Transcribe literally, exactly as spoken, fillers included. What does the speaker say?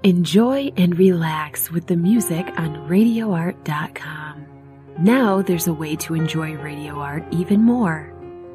Enjoy and relax with the music on radio art dot com. Now there's a way to enjoy Radio Art even more.